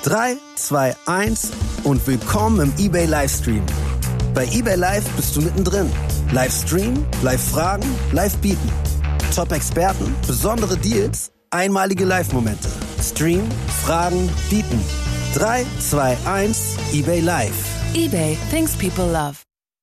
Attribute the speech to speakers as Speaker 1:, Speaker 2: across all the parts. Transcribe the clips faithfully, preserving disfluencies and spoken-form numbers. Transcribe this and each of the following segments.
Speaker 1: drei, zwei, eins und willkommen im eBay Livestream. Bei eBay Live bist du mittendrin. Live streamen, live fragen, live bieten. Top-Experten, besondere Deals, einmalige Live-Momente. Stream, fragen, bieten. drei, zwei, eins, eBay Live.
Speaker 2: eBay, things people love.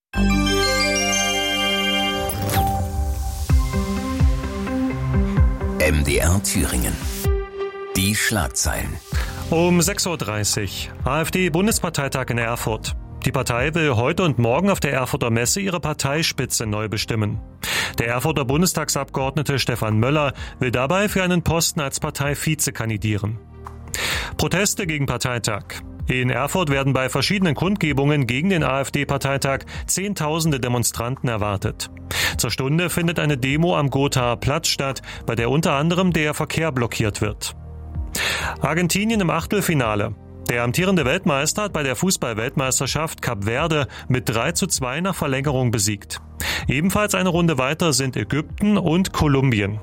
Speaker 3: M D R Thüringen. Die Schlagzeilen.
Speaker 4: Um sechs Uhr dreißig. AfD-Bundesparteitag in Erfurt. Die Partei will heute und morgen auf der Erfurter Messe ihre Parteispitze neu bestimmen. Der Erfurter Bundestagsabgeordnete Stefan Möller will dabei für einen Posten als Parteivize kandidieren. Proteste gegen Parteitag. In Erfurt werden bei verschiedenen Kundgebungen gegen den AfD-Parteitag Zehntausende Demonstranten erwartet. Zur Stunde findet eine Demo am Gothaer Platz statt, bei der unter anderem der Verkehr blockiert wird. Argentinien im Achtelfinale. Der amtierende Weltmeister hat bei der Fußball-Weltmeisterschaft Kap Verde mit drei zu zwei nach Verlängerung besiegt. Ebenfalls eine Runde weiter sind Ägypten und Kolumbien.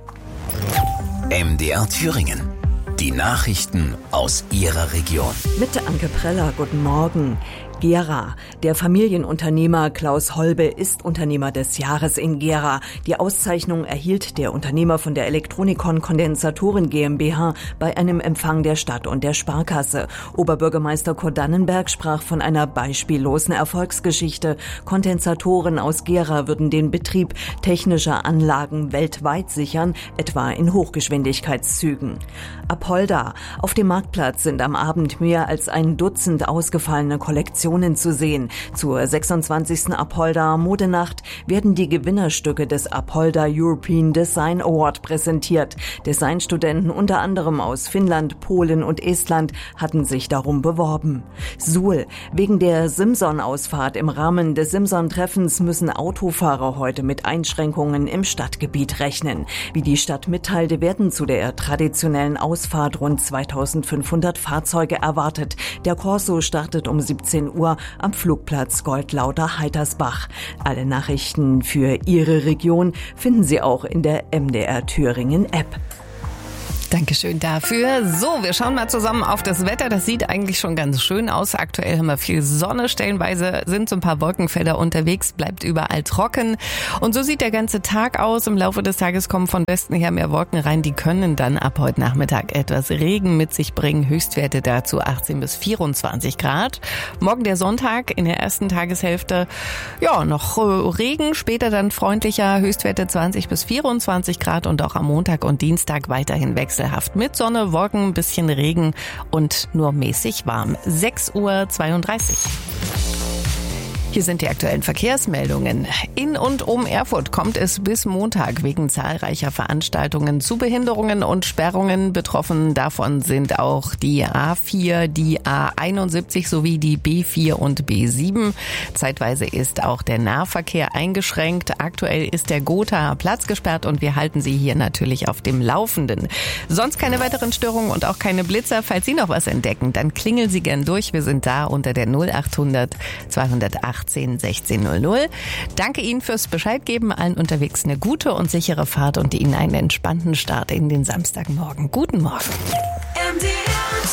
Speaker 3: M D R Thüringen. Die Nachrichten aus Ihrer Region.
Speaker 5: Mit Anke Preller, guten Morgen. Gera. Der Familienunternehmer Klaus Holbe ist Unternehmer des Jahres in Gera. Die Auszeichnung erhielt der Unternehmer von der Elektronikon Kondensatoren GmbH bei einem Empfang der Stadt und der Sparkasse. Oberbürgermeister Kurt Dannenberg sprach von einer beispiellosen Erfolgsgeschichte. Kondensatoren aus Gera würden den Betrieb technischer Anlagen weltweit sichern, etwa in Hochgeschwindigkeitszügen. Apolda. Auf dem Marktplatz sind am Abend mehr als ein Dutzend ausgefallene Kollektionen zu sehen. Zur sechsundzwanzigsten Apolda Modenacht werden die Gewinnerstücke des Apolda European Design Award präsentiert. Designstudenten unter anderem aus Finnland, Polen und Estland hatten sich darum beworben. Suhl. Wegen der Simson-Ausfahrt im Rahmen des Simson-Treffens müssen Autofahrer heute mit Einschränkungen im Stadtgebiet rechnen. Wie die Stadt mitteilte, werden zu der traditionellen Ausfahrt rund zweitausendfünfhundert Fahrzeuge erwartet. Der Corso startet um siebzehn Uhr am Flugplatz Goldlauter-Heitersbach. Alle Nachrichten für Ihre Region finden Sie auch in der M D R Thüringen App.
Speaker 2: Dankeschön dafür. So, wir schauen mal zusammen auf das Wetter. Das sieht eigentlich schon ganz schön aus. Aktuell haben wir viel Sonne. Stellenweise sind so ein paar Wolkenfelder unterwegs. Bleibt überall trocken. Und so sieht der ganze Tag aus. Im Laufe des Tages kommen von Westen her mehr Wolken rein. Die können dann ab heute Nachmittag etwas Regen mit sich bringen. Höchstwerte dazu achtzehn bis vierundzwanzig Grad. Morgen der Sonntag in der ersten Tageshälfte. Ja, noch Regen. Später dann freundlicher. Höchstwerte zwanzig bis vierundzwanzig Grad. Und auch am Montag und Dienstag weiterhin wechselhaft. Mit Sonne, Wolken, ein bisschen Regen und nur mäßig warm. sechs Uhr zweiunddreißig. Hier sind die aktuellen Verkehrsmeldungen. In und um Erfurt kommt es bis Montag wegen zahlreicher Veranstaltungen zu Behinderungen und Sperrungen. Betroffen davon sind auch die A vier, die A einundsiebzig sowie die B vier und B sieben. Zeitweise ist auch der Nahverkehr eingeschränkt. Aktuell ist der Gothaer Platz gesperrt und wir halten Sie hier natürlich auf dem Laufenden. Sonst keine weiteren Störungen und auch keine Blitzer. Falls Sie noch was entdecken, dann klingeln Sie gern durch. Wir sind da unter der null achthundert zweihundertacht sechzehn null null. Danke Ihnen fürs Bescheid geben. Allen unterwegs eine gute und sichere Fahrt und Ihnen einen entspannten Start in den Samstagmorgen. Guten Morgen.
Speaker 3: M D R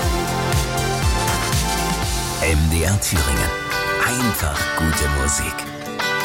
Speaker 3: Thüringen. M D R Thüringen. Einfach gute Musik.